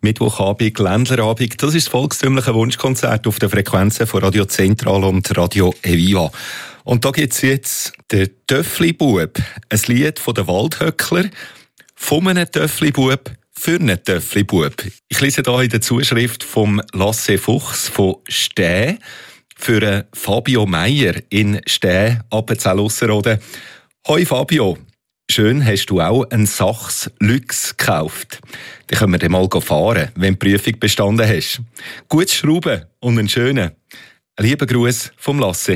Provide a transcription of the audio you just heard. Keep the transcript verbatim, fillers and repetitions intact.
Mittwochabend, Ländlerabend, das ist das volkstümliche Wunschkonzert auf den Frequenzen von Radio Zentral und Radio Eviva. Und da gibt es jetzt den Töffli-Bub, ein Lied von den Waldhöckler, von einem Töffli-Bub für einen Töffli-Bub. Ich lese hier in der Zuschrift vom Lasse Fuchs von Stäh für Fabio Meier in Stäh, Appenzell-Ausserrhoden. Hoi Fabio, schön hast du auch einen Sachs Lux gekauft. Den können wir dann mal fahren, wenn du die Prüfung bestanden hast. Gutes Schrauben und einen schönen. Lieber Gruß vom Lasse.